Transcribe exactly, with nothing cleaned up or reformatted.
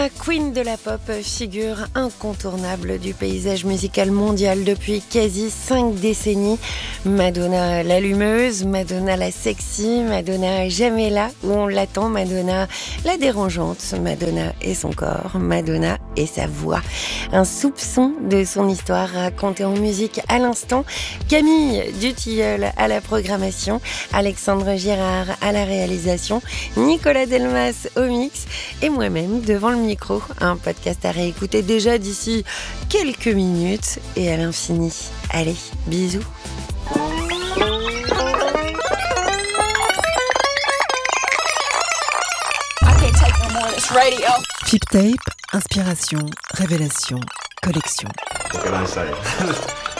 La Queen de la pop, figure incontournable du paysage musical mondial depuis quasi cinq décennies. Madonna l'allumeuse, Madonna la sexy, Madonna jamais là où on l'attend, Madonna la dérangeante, Madonna et son corps, Madonna et sa voix. Un soupçon de son histoire racontée en musique à l'instant. Camille Dutilleul à la programmation, Alexandre Girard à la réalisation, Nicolas Delmas au mix et moi-même devant le micro. Un podcast à réécouter déjà d'ici quelques minutes et à l'infini. Allez, bisous. Flip Tape, inspiration, révélation, collection. What can I say?